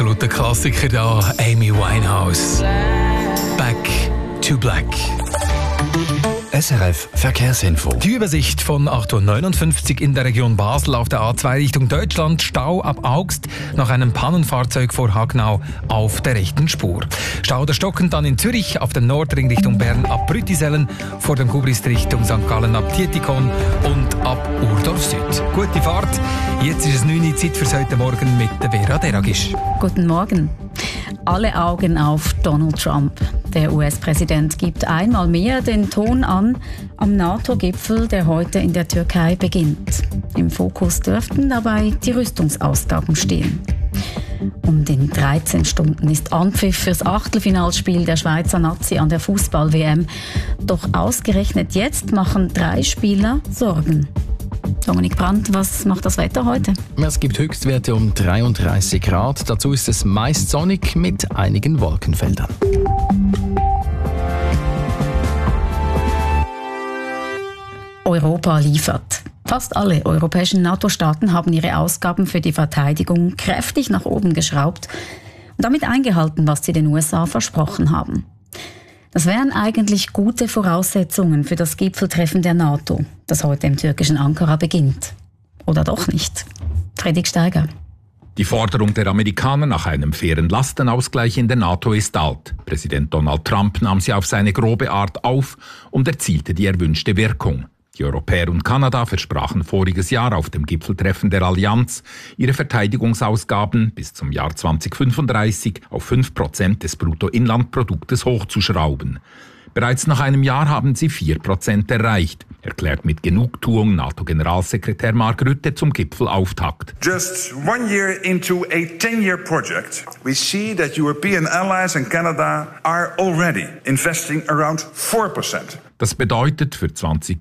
absoluter Klassiker da, Amy Winehouse. Back to Black. SRF Verkehrsinfo. Die Übersicht von 8.59 Uhr in der Region Basel auf der A2 Richtung Deutschland. Stau ab Augst nach einem Pannenfahrzeug vor Hagnau auf der rechten Spur. Stau oder stockend dann in Zürich auf dem Nordring Richtung Bern ab Brüttisellen, vor dem Gubrist Richtung St. Gallen ab Tietikon und ab Urdorf Süd. Gute Fahrt. Jetzt ist es 9 Uhr Zeit fürs heute Morgen mit der Vera Deragisch. Guten Morgen. Alle Augen auf Donald Trump. Der US-Präsident gibt einmal mehr den Ton an am NATO-Gipfel, der heute in der Türkei beginnt. Im Fokus dürften dabei die Rüstungsausgaben stehen. Und in 13 Stunden ist Anpfiff fürs Achtelfinalspiel der Schweizer Nazi an der Fußball-WM. Doch ausgerechnet jetzt machen 3 Spieler Sorgen. Dominik Brandt, was macht das Wetter heute? Es gibt Höchstwerte um 33 Grad. Dazu ist es meist sonnig mit einigen Wolkenfeldern. Europa liefert. Fast alle europäischen NATO-Staaten haben ihre Ausgaben für die Verteidigung kräftig nach oben geschraubt und damit eingehalten, was sie den USA versprochen haben. Das wären eigentlich gute Voraussetzungen für das Gipfeltreffen der NATO, das heute im türkischen Ankara beginnt. Oder doch nicht? Fredrik Steiger. Die Forderung der Amerikaner nach einem fairen Lastenausgleich in der NATO ist alt. Präsident Donald Trump nahm sie auf seine grobe Art auf und erzielte die erwünschte Wirkung. Die Europäer und Kanada versprachen voriges Jahr auf dem Gipfeltreffen der Allianz, ihre Verteidigungsausgaben bis zum Jahr 2035 auf 5% des Bruttoinlandproduktes hochzuschrauben. Bereits nach einem Jahr haben sie 4% erreicht, erklärt mit Genugtuung NATO-Generalsekretär Mark Rutte zum Gipfelauftakt. Just 1 year into a 10-year project, we see that European allies and Canada are already investing around 4%. Das bedeutet für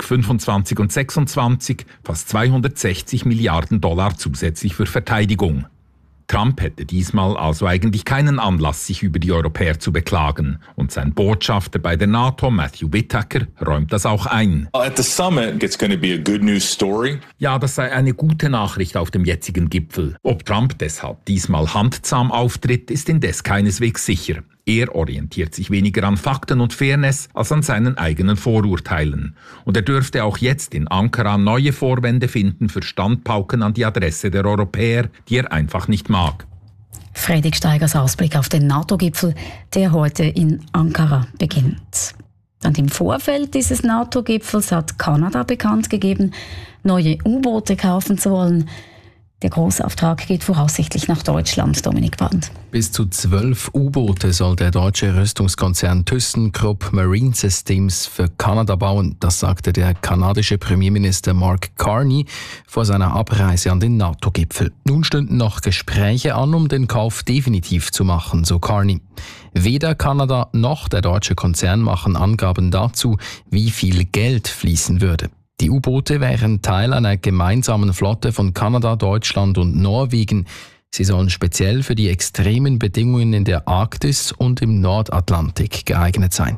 2025 und 2026 fast 260 Milliarden Dollar zusätzlich für Verteidigung. Trump hätte diesmal also eigentlich keinen Anlass, sich über die Europäer zu beklagen. Und sein Botschafter bei der NATO, Matthew Whitaker, räumt das auch ein. At the summit, it's going to be a good news story. Ja, das sei eine gute Nachricht auf dem jetzigen Gipfel. Ob Trump deshalb diesmal handzahm auftritt, ist indes keineswegs sicher. Er orientiert sich weniger an Fakten und Fairness als an seinen eigenen Vorurteilen. Und er dürfte auch jetzt in Ankara neue Vorwände finden für Standpauken an die Adresse der Europäer, die er einfach nicht mag. Fredrik Steigers Ausblick auf den NATO-Gipfel, der heute in Ankara beginnt. Und im Vorfeld dieses NATO-Gipfels hat Kanada bekannt gegeben, neue U-Boote kaufen zu wollen. Der Großauftrag geht voraussichtlich nach Deutschland, Dominik Brandt. Bis zu 12 U-Boote soll der deutsche Rüstungskonzern ThyssenKrupp Marine Systems für Kanada bauen. Das sagte der kanadische Premierminister Mark Carney vor seiner Abreise an den NATO-Gipfel. Nun stünden noch Gespräche an, um den Kauf definitiv zu machen, so Carney. Weder Kanada noch der deutsche Konzern machen Angaben dazu, wie viel Geld fließen würde. Die U-Boote wären Teil einer gemeinsamen Flotte von Kanada, Deutschland und Norwegen. Sie sollen speziell für die extremen Bedingungen in der Arktis und im Nordatlantik geeignet sein.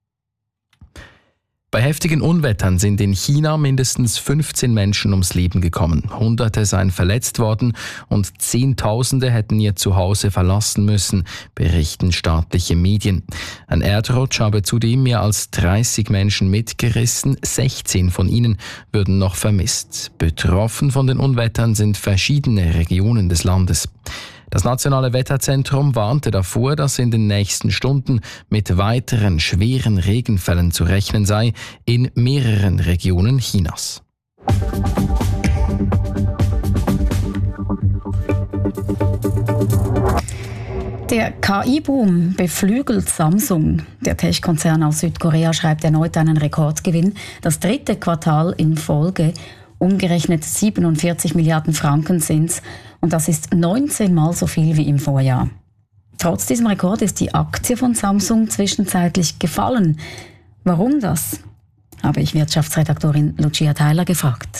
Bei heftigen Unwettern sind in China mindestens 15 Menschen ums Leben gekommen. Hunderte seien verletzt worden und Zehntausende hätten ihr Zuhause verlassen müssen, berichten staatliche Medien. Ein Erdrutsch habe zudem mehr als 30 Menschen mitgerissen, 16 von ihnen würden noch vermisst. Betroffen von den Unwettern sind verschiedene Regionen des Landes. Das Nationale Wetterzentrum warnte davor, dass in den nächsten Stunden mit weiteren schweren Regenfällen zu rechnen sei in mehreren Regionen Chinas. Der KI-Boom beflügelt Samsung. Der Tech-Konzern aus Südkorea schreibt erneut einen Rekordgewinn. Das 3. Quartal in Folge. Umgerechnet 47 Milliarden Franken sind's. Und das ist 19-mal so viel wie im Vorjahr. Trotz diesem Rekord ist die Aktie von Samsung zwischenzeitlich gefallen. Warum das? Habe ich Wirtschaftsredaktorin Lucia Theiler gefragt.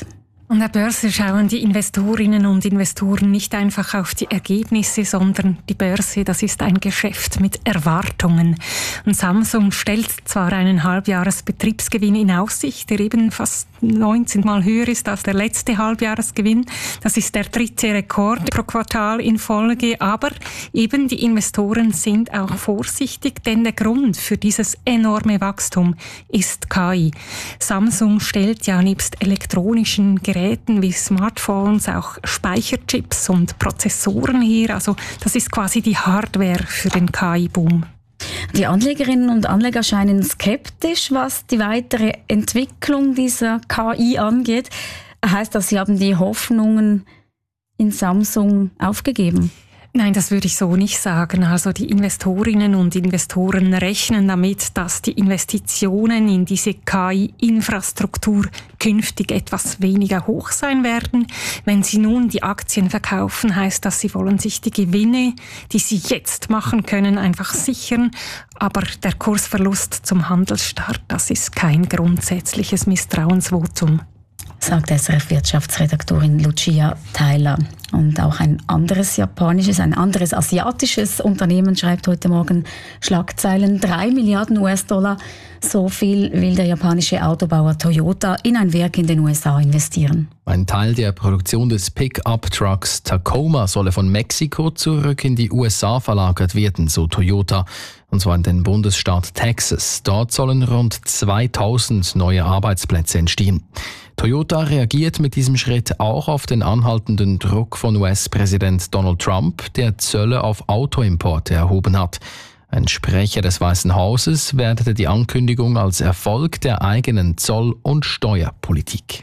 An der Börse schauen die Investorinnen und Investoren nicht einfach auf die Ergebnisse, sondern die Börse, das ist ein Geschäft mit Erwartungen. Und Samsung stellt zwar einen Halbjahresbetriebsgewinn in Aussicht, der eben fast 19 Mal höher ist als der letzte Halbjahresgewinn. Das ist der 3. Rekord pro Quartal in Folge. Aber eben die Investoren sind auch vorsichtig, denn der Grund für dieses enorme Wachstum ist KI. Samsung stellt ja nebst elektronischen Geräten wie Smartphones auch Speicherchips und Prozessoren her. Also das ist quasi die Hardware für den KI-Boom. Die Anlegerinnen und Anleger scheinen skeptisch, was die weitere Entwicklung dieser KI angeht. Heißt das, Sie haben die Hoffnungen in Samsung aufgegeben? Nein, das würde ich so nicht sagen. Also die Investorinnen und Investoren rechnen damit, dass die Investitionen in diese KI-Infrastruktur künftig etwas weniger hoch sein werden. Wenn sie nun die Aktien verkaufen, heißt das, sie wollen sich die Gewinne, die sie jetzt machen können, einfach sichern. Aber der Kursverlust zum Handelsstart, das ist kein grundsätzliches Misstrauensvotum, sagt SRF-Wirtschaftsredaktorin Lucia Theiler. Und auch ein anderes asiatisches Unternehmen schreibt heute Morgen Schlagzeilen. 3 Milliarden US-Dollar, so viel will der japanische Autobauer Toyota in ein Werk in den USA investieren. Ein Teil der Produktion des Pickup-Trucks Tacoma solle von Mexiko zurück in die USA verlagert werden, so Toyota. Und zwar in den Bundesstaat Texas. Dort sollen rund 2000 neue Arbeitsplätze entstehen. Toyota reagiert mit diesem Schritt auch auf den anhaltenden Druck von US-Präsident Donald Trump, der Zölle auf Autoimporte erhoben hat. Ein Sprecher des Weißen Hauses wertete die Ankündigung als Erfolg der eigenen Zoll- und Steuerpolitik.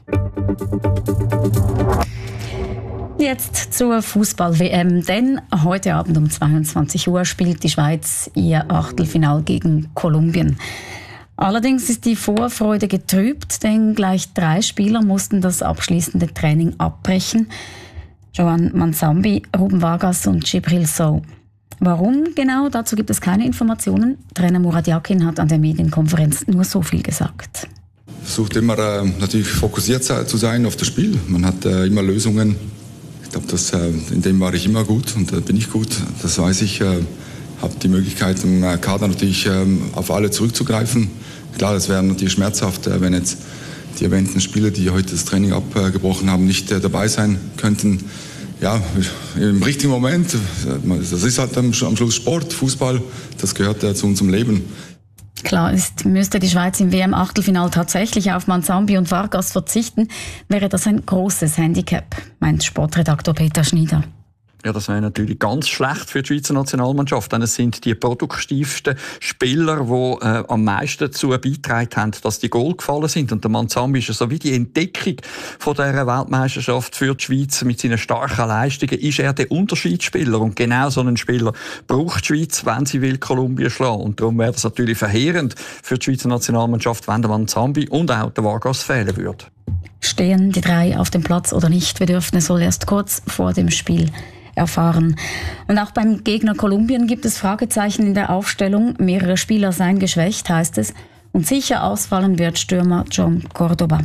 Jetzt zur Fußball-WM, denn heute Abend um 22 Uhr spielt die Schweiz ihr Achtelfinale gegen Kolumbien. Allerdings ist die Vorfreude getrübt, denn gleich 3 Spieler mussten das abschließende Training abbrechen. Joan Mansambi, Ruben Vargas und Djibril Sow. Warum genau? Dazu gibt es keine Informationen. Trainer Murat Yakin hat an der Medienkonferenz nur so viel gesagt. Versucht immer natürlich fokussiert zu sein auf das Spiel. Man hat immer Lösungen. Ich glaube, in dem war ich immer gut und da bin ich gut. Das weiß ich. Habe die Möglichkeit im Kader natürlich auf alle zurückzugreifen. Klar, das wäre natürlich schmerzhaft, wenn jetzt die erwähnten Spieler, die heute das Training abgebrochen haben, nicht dabei sein könnten. Ja, im richtigen Moment. Das ist halt am Schluss Sport, Fußball. Das gehört zu unserem Leben. Klar ist, müsste die Schweiz im WM-Achtelfinale tatsächlich auf Mansambi und Vargas verzichten, wäre das ein großes Handicap, meint Sportredaktor Peter Schnieder. Ja, das wäre natürlich ganz schlecht für die Schweizer Nationalmannschaft, denn es sind die produktivsten Spieler, die am meisten dazu beigetragen haben, dass die Goal gefallen sind. Und der Mansambi ist ja so wie die Entdeckung von dieser Weltmeisterschaft für die Schweiz. Mit seinen starken Leistungen ist er der Unterschiedsspieler. Und genau so einen Spieler braucht die Schweiz, wenn sie will Kolumbien schlagen. Und darum wäre das natürlich verheerend für die Schweizer Nationalmannschaft, wenn der Mansambi und auch der Vargas fehlen würde. Stehen die 3 auf dem Platz oder nicht? Wir dürfen es wohl erst kurz vor dem Spiel erfahren. Und auch beim Gegner Kolumbien gibt es Fragezeichen in der Aufstellung. Mehrere Spieler seien geschwächt, heißt es. Und sicher ausfallen wird Stürmer John Cordoba.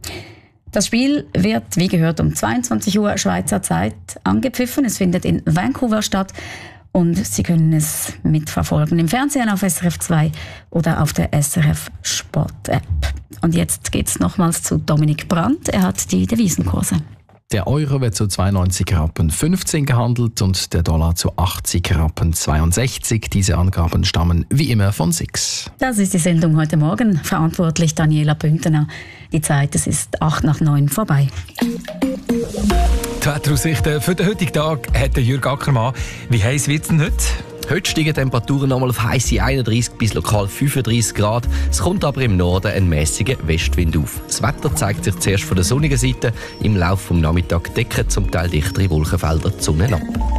Das Spiel wird, wie gehört, um 22 Uhr Schweizer Zeit angepfiffen. Es findet in Vancouver statt und Sie können es mitverfolgen im Fernsehen auf SRF 2 oder auf der SRF Sport App. Und jetzt geht's nochmals zu Dominik Brandt. Er hat die Devisenkurse. Der Euro wird zu 92,15 Rappen gehandelt und der Dollar zu 80,62 Rappen. Diese Angaben stammen wie immer von SIX. Das ist die Sendung heute Morgen. Verantwortlich Daniela Bündner. Die Zeit, es ist 8:08 vorbei. Die Wetteraussichten für den heutigen Tag hat Jürg Ackermann. Wie heiß wird es denn heute? Heute steigen die Temperaturen nochmal auf heisse 31 bis lokal 35 Grad. Es kommt aber im Norden ein mäßiger Westwind auf. Das Wetter zeigt sich zuerst von der sonnigen Seite. Im Laufe des Nachmittags decken zum Teil dichtere Wolkenfelder die Sonne ab.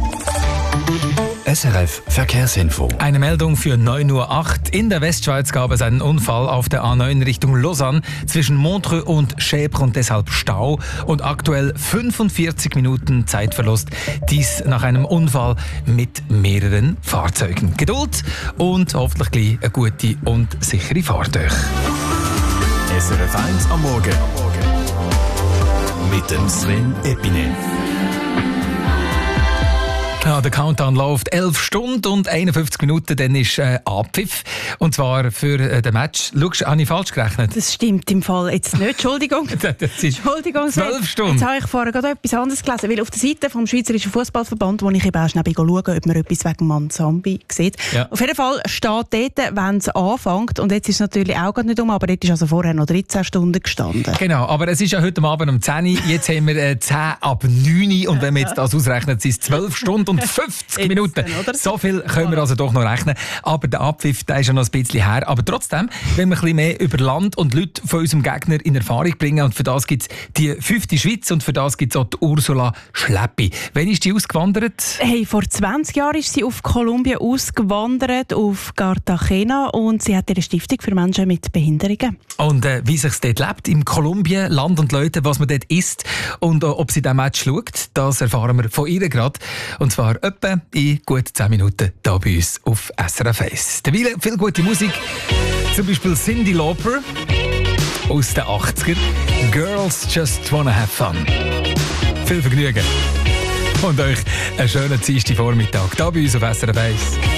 SRF Verkehrsinfo. Eine Meldung für 9:08 Uhr. In der Westschweiz gab es einen Unfall auf der A9 Richtung Lausanne zwischen Montreux und Schäbre und deshalb Stau. Und aktuell 45 Minuten Zeitverlust. Dies nach einem Unfall mit mehreren Fahrzeugen. Geduld und hoffentlich gleich eine gute und sichere Fahrt euch. SRF 1 am Morgen. mit dem Sven Epine. Ja, der Countdown läuft 11 Stunden und 51 Minuten, dann ist Abpfiff. Und zwar für den Match. Schau, habe ich falsch gerechnet? Das stimmt im Fall jetzt nicht. Entschuldigung. Das ist Entschuldigung, 12 Stunden. Jetzt habe ich vorher gerade etwas anderes gelesen, weil auf der Seite vom Schweizerischen Fußballverband, wo ich eben auch schnell schaue, ob man etwas wegen Manzambi sieht. Ja. Auf jeden Fall steht dort, wenn es anfängt, und jetzt ist es natürlich auch gerade nicht aber dort ist also vorher noch 13 Stunden gestanden. Genau, aber es ist ja heute Abend um 10 Uhr, jetzt haben wir 10 ab 9 Uhr und wenn wir jetzt das ausrechnen, sind es 12 Stunden und 50 Minuten. So viel können wir also doch noch rechnen. Aber der Abpfiff, der ist ja noch ein bisschen her. Aber trotzdem, wenn wir ein bisschen mehr über Land und Leute von unserem Gegner in Erfahrung bringen, und für das gibt es die 5. Schweiz und für das gibt es auch die Ursula Schleppi. Wann ist die ausgewandert? Hey, vor 20 Jahren ist sie auf Kolumbien ausgewandert, auf Cartagena, und sie hat eine Stiftung für Menschen mit Behinderungen. Und wie sich dort lebt, in Kolumbien, Land und Leute, was man dort isst und ob sie diesen Match schaut, das erfahren wir von ihr gerade. Und zwar etwa in gut 10 Minuten hier bei uns auf SRF 1. Derweil viel gute Musik, zum Beispiel Cyndi Lauper aus den 80er. Girls Just Wanna Have Fun. Viel Vergnügen und euch einen schönen Dienstagvormittag hier bei uns auf SRF 1.